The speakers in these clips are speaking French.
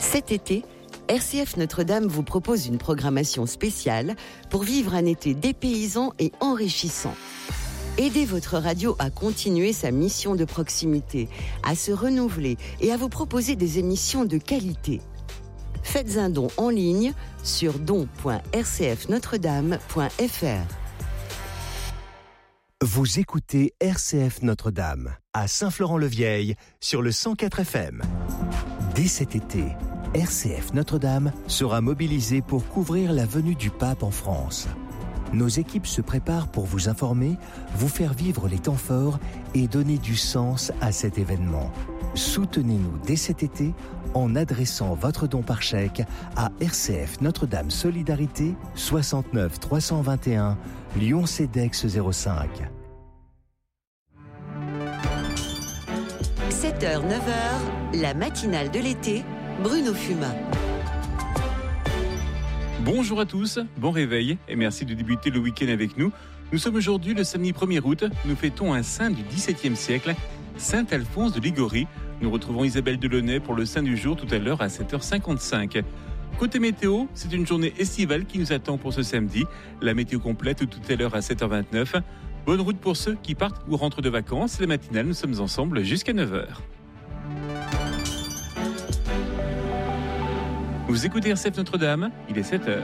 Cet été, RCF Notre-Dame vous propose une programmation spéciale pour vivre un été dépaysant et enrichissant. Aidez votre radio à continuer sa mission de proximité, à se renouveler et à vous proposer des émissions de qualité. Faites un don en ligne sur don.rcfnotredame.fr. Vous écoutez RCF Notre-Dame à Saint-Florent-le-Vieil sur le 104 FM. Dès cet été, RCF Notre-Dame sera mobilisée pour couvrir la venue du pape en France. Nos équipes se préparent pour vous informer, vous faire vivre les temps forts et donner du sens à cet événement. Soutenez-nous dès cet été en adressant votre don par chèque à RCF Notre-Dame Solidarité 69 321 Lyon-Cedex 05. 7h, 9h, la matinale de l'été, Bruno Fumin. Bonjour à tous, bon réveil et merci de débuter le week-end avec nous. Nous sommes aujourd'hui le samedi 1er août, nous fêtons un saint du XVIIe siècle, Saint Alphonse de Liguori. Nous retrouvons Isabelle Delaunay pour le saint du jour tout à l'heure à 7h55. Côté météo, c'est une journée estivale qui nous attend pour ce samedi. La météo complète tout à l'heure à 7h29. Bonne route pour ceux qui partent ou rentrent de vacances. La matinale, nous sommes ensemble jusqu'à 9h. Vous écoutez RCF Notre-Dame, il est 7h.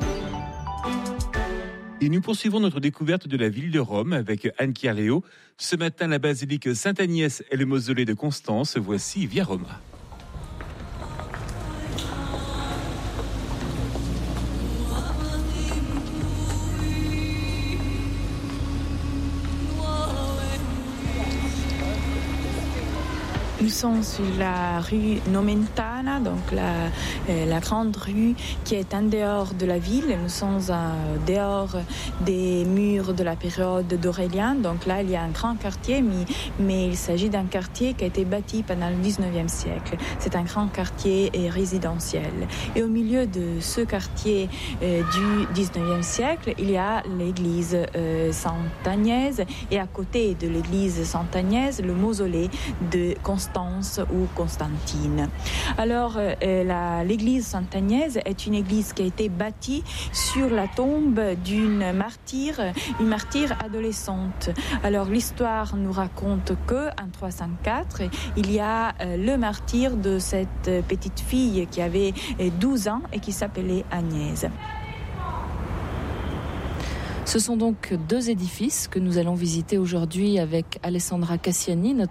Et nous poursuivons notre découverte de la ville de Rome avec Anne-Claire Léo. Ce matin, la basilique Sainte-Agnès et le mausolée de Constance. Voici Via Roma. Nous sommes sur la rue Nomentana, donc la grande rue qui est en dehors de la ville. Nous sommes en dehors des murs de la période d'Aurélien. Donc là, il y a un grand quartier, mais il s'agit d'un quartier qui a été bâti pendant le 19e siècle. C'est un grand quartier résidentiel. Et au milieu de ce quartier du 19e siècle, il y a l'église Sainte-Agnès. Et à côté de l'église Sainte-Agnès, le mausolée de Constance ou Constantine. Alors, l'église Sainte-Agnès est une église qui a été bâtie sur la tombe d'une martyre, une martyre adolescente. Alors, l'histoire nous raconte que en 304, il y a le martyre de cette petite fille qui avait 12 ans et qui s'appelait Agnès. Ce sont donc deux édifices que nous allons visiter aujourd'hui avec Alessandra Cassiani,